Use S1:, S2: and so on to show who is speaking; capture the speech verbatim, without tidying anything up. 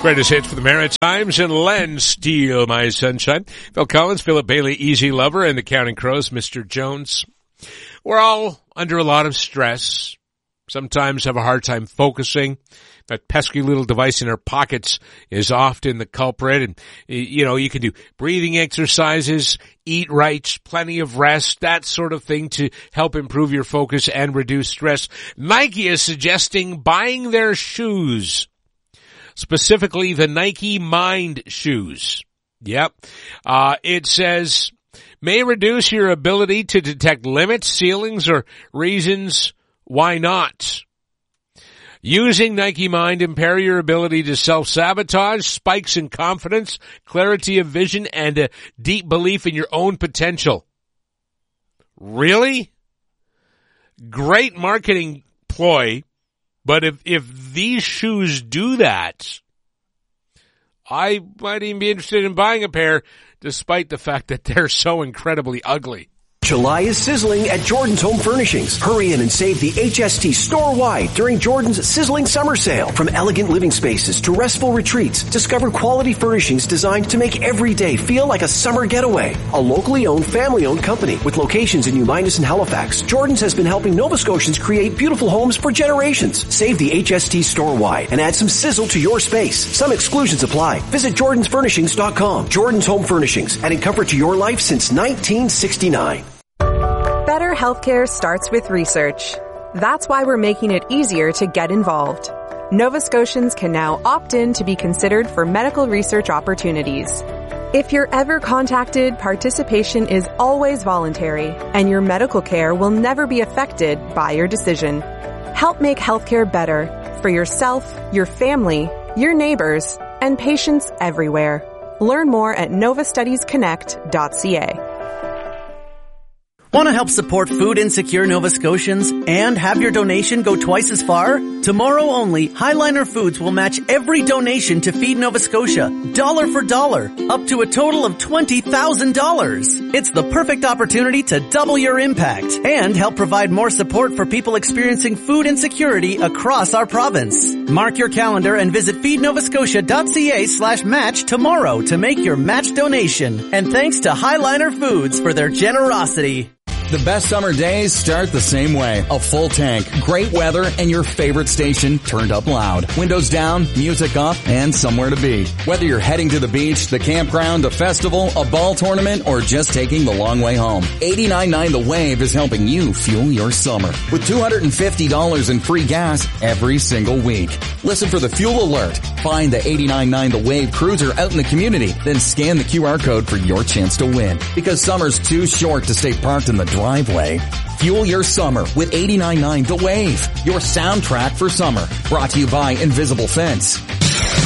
S1: Greatest hits for the Maritimes and Len Steele, My Sunshine. Phil Collins, Philip Bailey, Easy Lover, and the Counting Crows, Mister Jones. We're all under a lot of stress. Sometimes have a hard time focusing. That pesky little device in our pockets is often the culprit. And, you know, you can do breathing exercises, eat right, plenty of rest, that sort of thing to help improve your focus and reduce stress. Nike is suggesting buying their shoes, specifically the Nike Mind shoes. Yep. Uh, it says, may reduce your ability to detect limits, ceilings, or reasons why not. Using Nike Mind impair your ability to self-sabotage, spikes in confidence, clarity of vision, and a deep belief in your own potential. Really? Great marketing ploy, but if, if these shoes do that, I might even be interested in buying a pair, despite the fact that they're so incredibly ugly.
S2: July is sizzling at Jordan's Home Furnishings. Hurry in and save the H S T store-wide during Jordan's sizzling summer sale. From elegant living spaces to restful retreats, discover quality furnishings designed to make every day feel like a summer getaway. A locally owned, family-owned company with locations in New Minas and Halifax, Jordan's has been helping Nova Scotians create beautiful homes for generations. Save the H S T store-wide and add some sizzle to your space. Some exclusions apply. Visit Jordans Furnishings dot com. Jordan's Home Furnishings, adding comfort to your life since nineteen sixty-nine.
S3: Better healthcare starts with research. That's why we're making it easier to get involved. Nova Scotians can now opt in to be considered for medical research opportunities. If you're ever contacted, participation is always voluntary, and your medical care will never be affected by your decision. Help make healthcare better for yourself, your family, your neighbors, and patients everywhere. Learn more at nova studies connect dot c a.
S4: Want to help support food insecure Nova Scotians and have your donation go twice as far? Tomorrow only, Highliner Foods will match every donation to Feed Nova Scotia, dollar for dollar, up to a total of twenty thousand dollars. It's the perfect opportunity to double your impact and help provide more support for people experiencing food insecurity across our province. Mark your calendar and visit feed nova scotia dot c a slash match tomorrow to make your match donation. And thanks to Highliner Foods for their generosity.
S5: The best summer days start the same way. A full tank, great weather, and your favorite station turned up loud. Windows down, music up, and somewhere to be. Whether you're heading to the beach, the campground, a festival, a ball tournament, or just taking the long way home, eighty-nine point nine The Wave is helping you fuel your summer with two hundred fifty dollars in free gas every single week. Listen for the fuel alert. Find the eighty-nine point nine The Wave cruiser out in the community, then scan the Q R code for your chance to win. Because summer's too short to stay parked in the driveway. Fuel your summer with eighty-nine point nine The Wave, your soundtrack for summer. Brought to you by Invisible Fence.